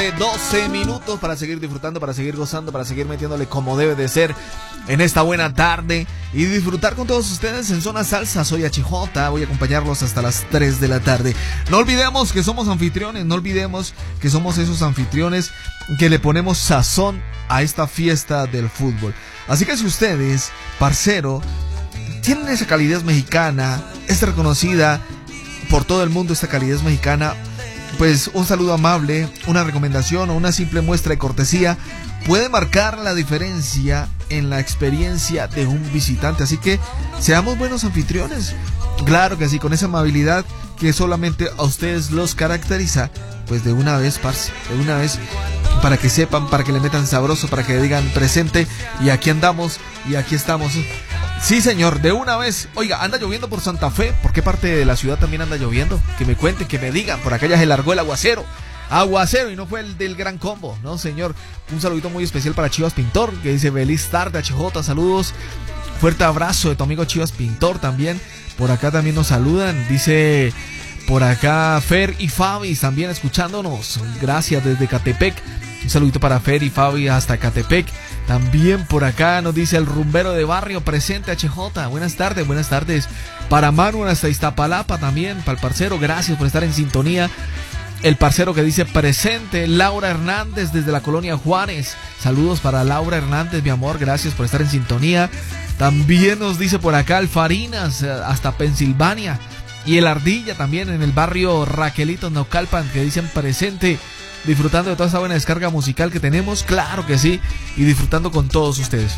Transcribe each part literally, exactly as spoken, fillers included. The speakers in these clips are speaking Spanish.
tarde, doce minutos para seguir disfrutando, para seguir gozando, para seguir metiéndole como debe de ser en esta buena tarde y disfrutar con todos ustedes en Zona Salsa. Soy H J, voy a acompañarlos hasta las tres de la tarde. No olvidemos que somos anfitriones, no olvidemos que somos esos anfitriones que le ponemos sazón a esta fiesta del fútbol. Así que si ustedes, parcero, tienen esa calidez mexicana, es reconocida por todo el mundo esta calidez mexicana, pues un saludo amable, una recomendación o una simple muestra de cortesía puede marcar la diferencia en la experiencia de un visitante. Así que seamos buenos anfitriones. Claro que sí, con esa amabilidad que solamente a ustedes los caracteriza. Pues de una vez, parce, de una vez, para que sepan, para que le metan sabroso, para que digan presente, y aquí andamos, y aquí estamos. Sí, señor, de una vez. Oiga, anda lloviendo por Santa Fe. ¿Por qué parte de la ciudad también anda lloviendo? Que me cuenten, que me digan. Por acá ya se largó el aguacero. Aguacero, y no fue el del gran combo, no, señor. Un saludito muy especial para Chivas Pintor, que dice feliz tarde, H J, saludos. Fuerte abrazo de tu amigo Chivas Pintor también. Por acá también nos saludan, dice por acá Fer y Fabi también escuchándonos. Gracias desde Catepec. Un saludito para Fer y Fabi hasta Catepec. También por acá nos dice el rumbero de barrio presente, H J. Buenas tardes, buenas tardes. Para Manu hasta Iztapalapa también, para el parcero, gracias por estar en sintonía. El parcero que dice presente, Laura Hernández desde la colonia Juárez. Saludos para Laura Hernández, mi amor, gracias por estar en sintonía. También nos dice por acá Alfarinas hasta Pensilvania. Y el Ardilla también en el barrio Raquelito Naucalpan, que dicen presente, disfrutando de toda esta buena descarga musical que tenemos, claro que sí, y disfrutando con todos ustedes.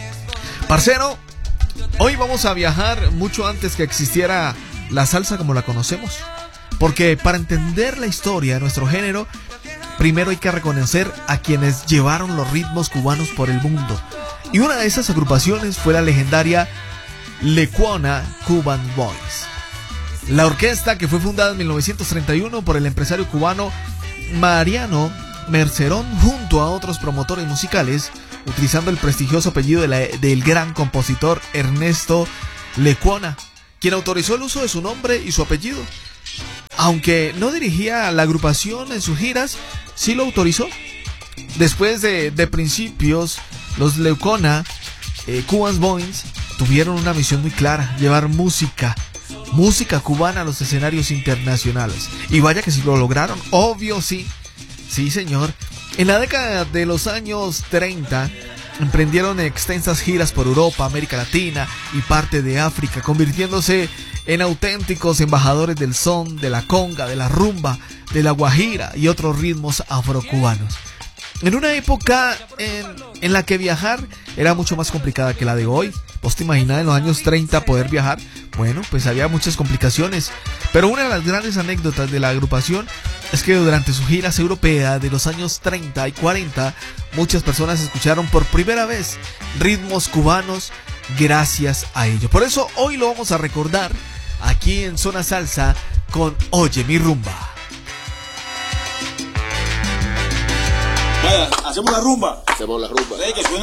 Parcero, hoy vamos a viajar mucho antes que existiera la salsa como la conocemos, porque para entender la historia de nuestro género, primero hay que reconocer a quienes llevaron los ritmos cubanos por el mundo, y una de esas agrupaciones fue la legendaria Lecuona Cuban Boys. La orquesta, que fue fundada en mil novecientos treinta y uno por el empresario cubano Mariano Mercerón junto a otros promotores musicales, utilizando el prestigioso apellido de la, del gran compositor Ernesto Lecuona, quien autorizó el uso de su nombre y su apellido. Aunque no dirigía la agrupación en sus giras, sí lo autorizó. Después de, de principios, los Lecuona eh, Cuban Boys tuvieron una misión muy clara: llevar música Música cubana a los escenarios internacionales. Y vaya que si lo lograron, obvio sí. Sí, señor. En la década de los años treinta, emprendieron extensas giras por Europa, América Latina y parte de África, convirtiéndose en auténticos embajadores del son, de la conga, de la rumba, de la guajira y otros ritmos afrocubanos. En una época en, en la que viajar era mucho más complicada que la de hoy. ¿Vos te imaginas en los años treinta poder viajar? Bueno, pues había muchas complicaciones. Pero una de las grandes anécdotas de la agrupación es que durante su gira europea de los años treinta y cuarenta, muchas personas escucharon por primera vez ritmos cubanos gracias a ello. Por eso hoy lo vamos a recordar aquí en Zona Salsa con Oye mi rumba. Vaya, hacemos la rumba. Hacemos la rumba. Sí, que suene